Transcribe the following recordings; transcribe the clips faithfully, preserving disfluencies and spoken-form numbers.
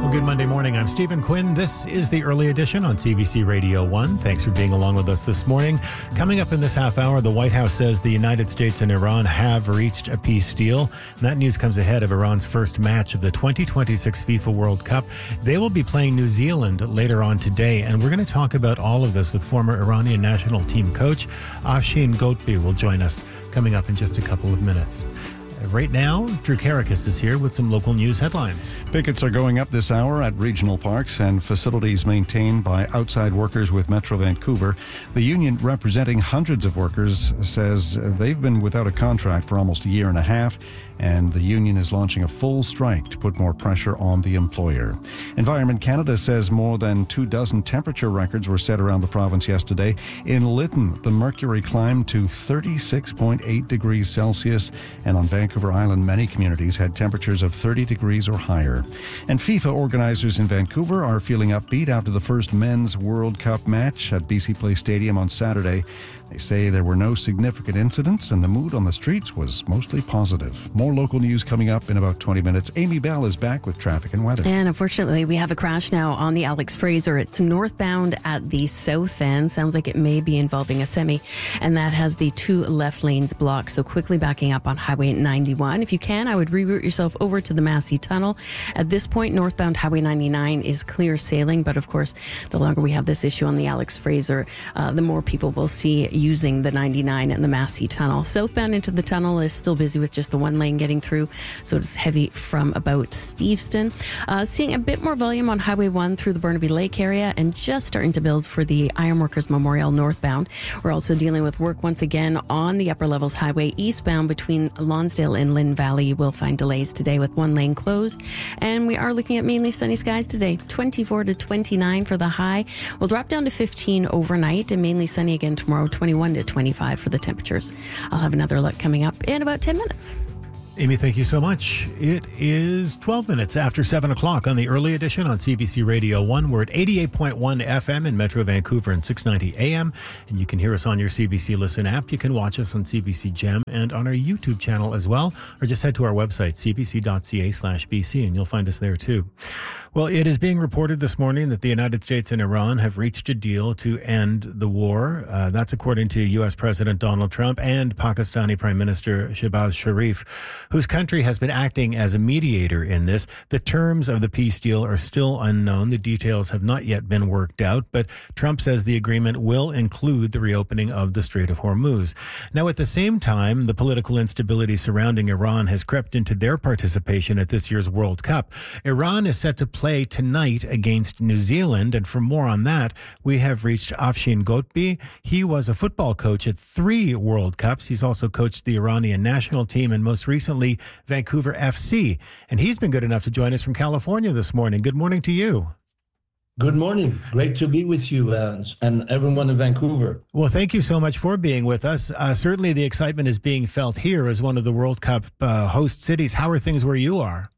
Well, good Monday morning. I'm Stephen Quinn. This is the early edition on C B C Radio one. Thanks for being along with us this morning. Coming up in this half hour, the White House says the United States and Iran have reached a peace deal. And that news comes ahead of Iran's first match of the twenty twenty-six FIFA World Cup. They will be playing New Zealand later on today. And we're going to talk about all of this with former Iranian national team coach Afshin Ghotbi will join us coming up in just a couple of minutes. Right now, Drew Karakis is here with some local news headlines. Pickets are going up this hour at regional parks and facilities maintained by outside workers with Metro Vancouver. The union representing hundreds of workers says they've been without a contract for almost a year and a half, and the union is launching a full strike to put more pressure on the employer. Environment Canada says more than two dozen temperature records were set around the province yesterday. In Lytton, the mercury climbed to thirty-six point eight degrees Celsius, and on Vancouver Island, many communities had temperatures of thirty degrees or higher. And FIFA organizers in Vancouver are feeling upbeat after the first men's World Cup match at B C Place Stadium on Saturday. They say there were no significant incidents and the mood on the streets was mostly positive. More local news coming up in about twenty minutes. Amy Bell is back with traffic and weather. And unfortunately, we have a crash now on the Alex Fraser. It's northbound at the south end. Sounds like it may be involving a semi, and that has the two left lanes blocked. So quickly backing up on Highway ninety-one. If you can, I would reroute yourself over to the Massey Tunnel. At this point, northbound Highway ninety-nine is clear sailing, but of course, the longer we have this issue on the Alex Fraser, uh, the more people will see using the ninety-nine and the Massey Tunnel. Southbound into the tunnel is still busy with just the one lane getting through, so it's heavy from about Steveston. Uh, seeing a bit more volume on Highway one through the Burnaby Lake area and just starting to build for the Ironworkers Memorial northbound. We're also dealing with work once again on the Upper Levels Highway eastbound between Lonsdale and Lynn Valley. You will find delays today with one lane closed, and we are looking at mainly sunny skies today. twenty-four to twenty-nine for the high. We'll drop down to fifteen overnight and mainly sunny again tomorrow, twenty-one to twenty-five for the temperatures. I'll have another look coming up in about ten minutes. Amy, thank you so much. It is twelve minutes after seven o'clock on the early edition on C B C Radio one. We're at eighty-eight point one F M in Metro Vancouver and six ninety A M. And you can hear us on your C B C Listen app. You can watch us on C B C Gem and on our YouTube channel as well. Or just head to our website, c b c dot c a slash b c, and you'll find us there too. Well, it is being reported this morning that the United States and Iran have reached a deal to end the war. Uh, that's according to U S President Donald Trump and Pakistani Prime Minister Shehbaz Sharif, whose country has been acting as a mediator in this. The terms of the peace deal are still unknown. The details have not yet been worked out, but Trump says the agreement will include the reopening of the Strait of Hormuz. Now, at the same time, the political instability surrounding Iran has crept into their participation at this year's World Cup. Iran is set to play tonight against New Zealand, and for more on that, we have reached Afshin Ghotbi. He was a football coach at three World Cups. He's also coached the Iranian national team and most recently Vancouver F C. And he's been good enough to join us from California this morning. Good morning to you. Good morning. Great to be with you uh, and everyone in Vancouver. Well, thank you so much for being with us. Uh, certainly the excitement is being felt here as one of the World Cup uh, host cities. How are things where you are?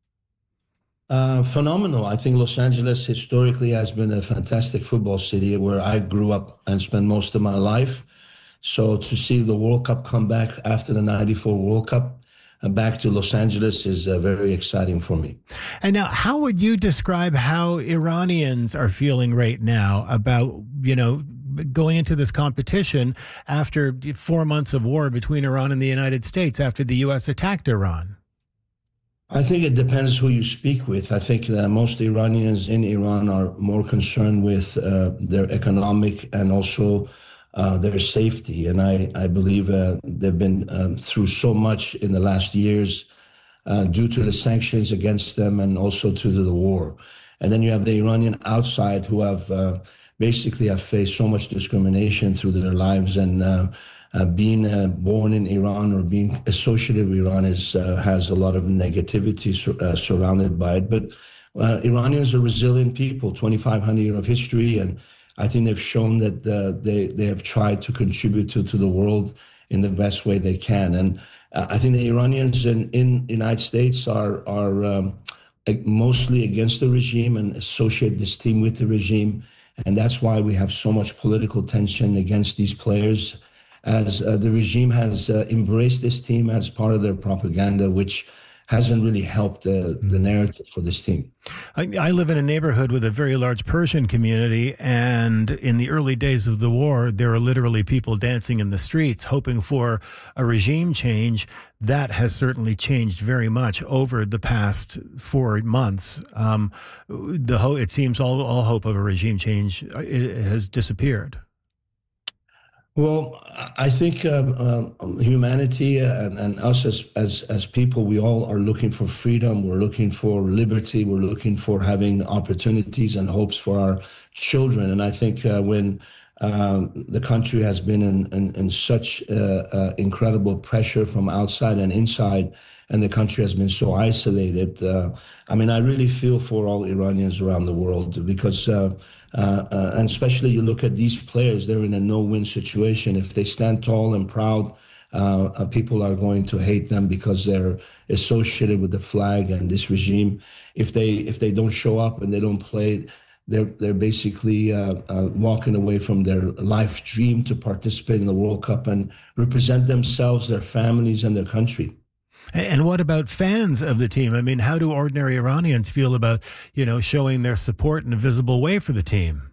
Uh, phenomenal. I think Los Angeles historically has been a fantastic football city where I grew up and spent most of my life. So to see the World Cup come back after the ninety-four World Cup uh, back to Los Angeles is uh, very exciting for me. And now, how would you describe how Iranians are feeling right now about, you know, going into this competition after four months of war between Iran and the United States after the U S attacked Iran? I think it depends who you speak with. I think that most Iranians in Iran are more concerned with uh, their economic and also uh, their safety. And I, I believe uh, they've been uh, through so much in the last years uh, due to the sanctions against them and also to the war. And then you have the Iranian outside who have uh, basically have faced so much discrimination through their lives, and uh, Uh, being uh, born in Iran or being associated with Iran is uh, has a lot of negativity sur- uh, surrounded by it. But uh, Iranians are resilient people, twenty-five hundred years of history, and I think they've shown that uh, they they have tried to contribute to, to the world in the best way they can. And uh, I think the Iranians in in the United States are are um, mostly against the regime and associate this team with the regime, and that's why we have so much political tension against these players, as uh, the regime has uh, embraced this team as part of their propaganda, which hasn't really helped the, the narrative for this team. I, I live in a neighborhood with a very large Persian community, and in the early days of the war, there are literally people dancing in the streets hoping for a regime change. That has certainly changed very much over the past four months. Um, the ho- it seems all, all hope of a regime change has disappeared. Well, I think um, um, humanity and, and us as, as as people, we all are looking for freedom. We're looking for liberty. We're looking for having opportunities and hopes for our children. And I think uh, when um, the country has been in, in, in such uh, uh, incredible pressure from outside and inside, and the country has been so isolated, uh, I mean, I really feel for all Iranians around the world because, uh, uh, uh, and especially you look at these players, they're in a no-win situation. If they stand tall and proud, uh, uh, people are going to hate them because they're associated with the flag and this regime. If they if they don't show up and they don't play, they're they're basically uh, uh, walking away from their life dream to participate in the World Cup and represent themselves, their families, and their country. And what about fans of the team? I mean, how do ordinary Iranians feel about, you know, showing their support in a visible way for the team?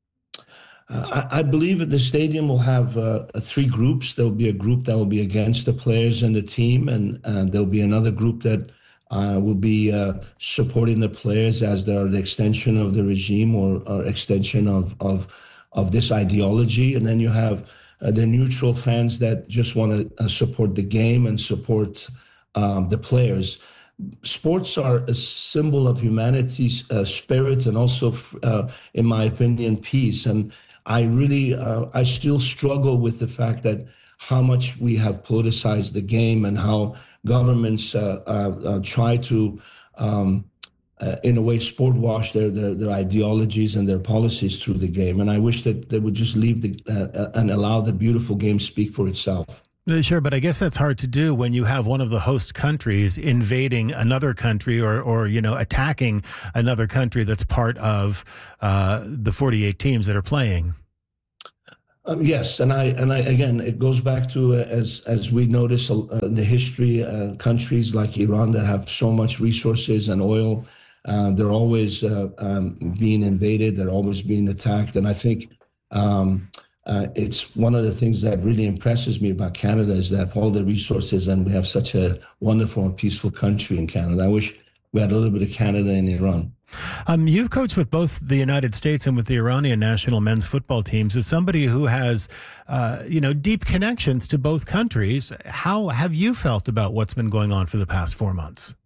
Uh, I, I believe that the stadium will have uh, three groups. There will be a group that will be against the players and the team, and uh, there'll be another group that uh, will be uh, supporting the players as they are the extension of the regime or, or extension of, of of this ideology. And then you have uh, the neutral fans that just want to uh, support the game and support Um, the players. Sports are a symbol of humanity's uh, spirit and also, uh, in my opinion, peace. And I really, uh, I still struggle with the fact that how much we have politicized the game and how governments uh, uh, uh, try to, um, uh, in a way, sport wash their, their their ideologies and their policies through the game. And I wish that they would just leave the uh, and allow the beautiful game speak for itself. Sure, but I guess that's hard to do when you have one of the host countries invading another country or, or you know, attacking another country that's part of uh, the forty-eight teams that are playing. Um, yes, and I and I again, it goes back to uh, as as we notice uh, the history, uh, countries like Iran that have so much resources and oil, uh, they're always uh, um, being invaded, they're always being attacked, and I think. Um, Uh, it's one of the things that really impresses me about Canada is they have all the resources and we have such a wonderful and peaceful country in Canada. I wish we had a little bit of Canada in Iran. Um, you've coached with both the United States and with the Iranian national men's football teams. As somebody who has, uh, you know, deep connections to both countries, how have you felt about what's been going on for the past four months?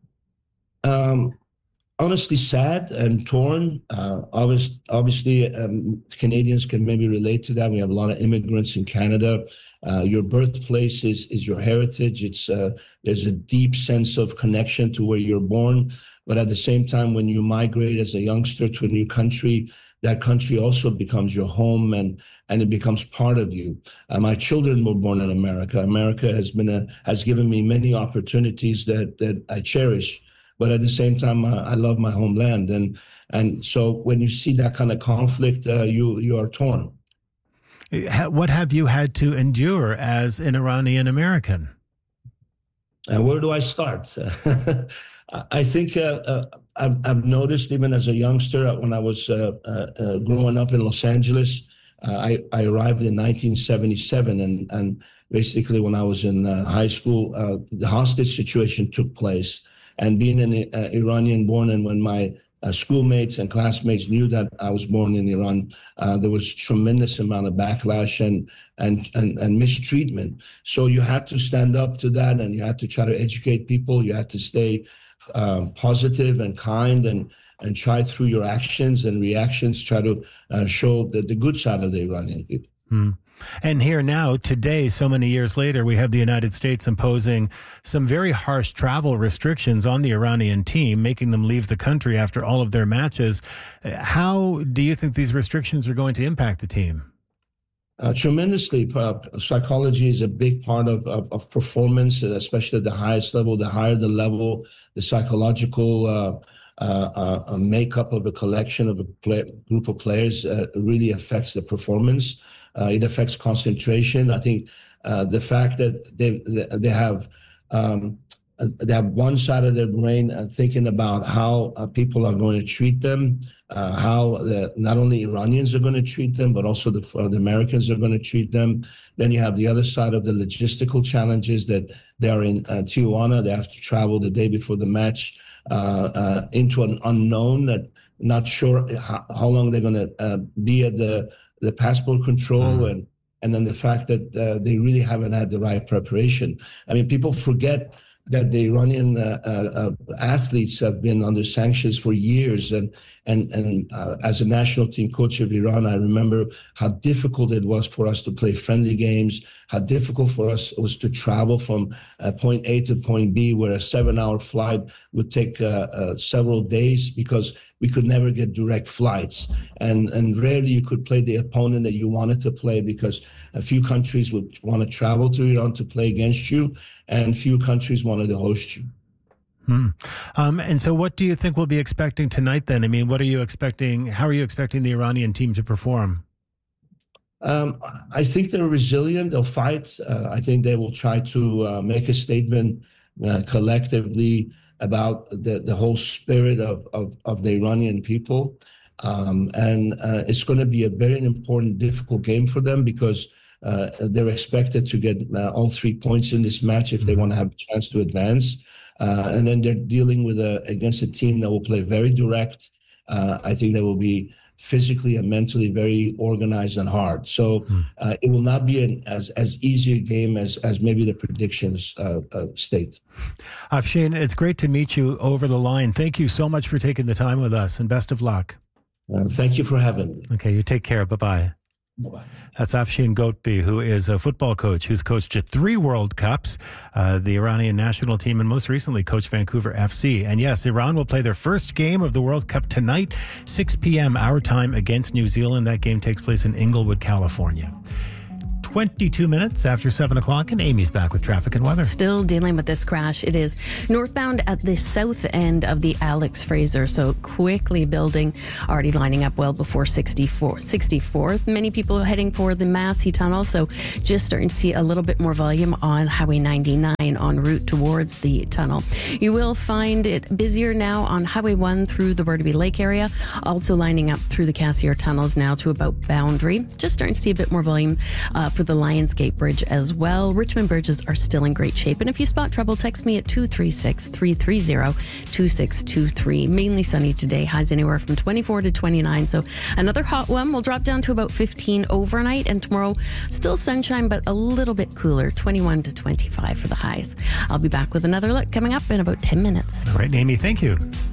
Um, Honestly, sad and torn. Uh, obviously, obviously um, Canadians can maybe relate to that. We have a lot of immigrants in Canada. Uh, your birthplace is is your heritage. It's uh, there's a deep sense of connection to where you're born. But at the same time, when you migrate as a youngster to a new country, that country also becomes your home and and it becomes part of you. Uh, my children were born in America. America has been a has given me many opportunities that that I cherish. But at the same time, uh, I love my homeland, and and so when you see that kind of conflict, uh, you you are torn. What have you had to endure as an Iranian American? And where do I start? I think uh, uh, I've, I've noticed even as a youngster when I was uh, uh, uh, growing up in Los Angeles. Uh, I, I arrived in nineteen seventy-seven, and and basically when I was in uh, high school, uh, the hostage situation took place. And being an uh, Iranian born, and when my uh, schoolmates and classmates knew that I was born in Iran, uh, there was tremendous amount of backlash and, and and and mistreatment. So you had to stand up to that, and you had to try to educate people. You had to stay uh, positive and kind, and and try through your actions and reactions, try to uh, show the, the good side of the Iranian people. Hmm. And here now, today, so many years later, we have the United States imposing some very harsh travel restrictions on the Iranian team, making them leave the country after all of their matches. How do you think these restrictions are going to impact the team? Uh, tremendously. Uh, psychology is a big part of, of, of performance, especially at the highest level. The higher the level, the psychological uh, uh, uh, makeup of a collection of a play, group of players uh, really affects the performance. Uh, it affects concentration. I think uh, the fact that they they have um, uh, they have one side of their brain uh, thinking about how uh, people are going to treat them, uh, how the, not only Iranians are going to treat them, but also the, uh, the Americans are going to treat them. Then you have the other side of the logistical challenges that they are in uh, Tijuana. They have to travel the day before the match uh, uh, into an unknown, that not sure how, how long they're going to uh, be at the, the passport control, mm. and and then the fact that uh, they really haven't had the right preparation. I mean, people forget that the Iranian uh, uh, athletes have been under sanctions for years. And and and uh, as a national team coach of Iran, I remember how difficult it was for us to play friendly games, how difficult for us it was to travel from uh, point A to point B, where a seven-hour flight would take uh, uh, several days because we could never get direct flights. And, and rarely you could play the opponent that you wanted to play, because a few countries would want to travel to Iran to play against you, and few countries wanted to host you. Hmm. Um, and so what do you think we'll be expecting tonight then? I mean, what are you expecting? How are you expecting the Iranian team to perform? Um, I think they're resilient. They'll fight. Uh, I think they will try to uh, make a statement uh, collectively about the, the whole spirit of, of, of the Iranian people. Um, and uh, it's going to be a very important, difficult game for them, because uh, they're expected to get uh, all three points in this match if they want to have a chance to advance. Uh, and then they're dealing with a, against a team that will play very direct. Uh, I think they will be physically and mentally very organized and hard. So uh, it will not be an as as easy a game as as maybe the predictions uh, uh, state. Afshin, it's great to meet you over the line. Thank you so much for taking the time with us, and best of luck. Uh, thank you for having me. Okay, you take care. Bye-bye. Bye-bye. That's Afshin Ghotbi, who is a football coach who's coached at three World Cups, uh, the Iranian national team, and most recently coached Vancouver F C. And yes, Iran will play their first game of the World Cup tonight, six p.m. our time, against New Zealand. That game takes place in Inglewood, California. twenty-two minutes after seven o'clock, and Amy's back with traffic and weather. Still dealing with this crash. It is northbound at the south end of the Alex Fraser, so quickly building, already lining up well before sixty-four, sixty-fourth. Many people heading for the Massey Tunnel, so just starting to see a little bit more volume on Highway ninety-nine en route towards the tunnel. You will find it busier now on Highway one through the Burnaby Lake area, also lining up through the Cassiar tunnels now to about Boundary. Just starting to see a bit more volume uh, for the Lionsgate Bridge as well. Richmond bridges are still in great shape. And if you spot trouble, text me at two three six, three three zero, two six two three. Mainly sunny today. Highs anywhere from twenty-four to twenty-nine. So another hot one. Will drop down to about fifteen overnight. And tomorrow, still sunshine, but a little bit cooler. twenty-one to twenty-five for the highs. I'll be back with another look coming up in about ten minutes. All right, Amy, thank you.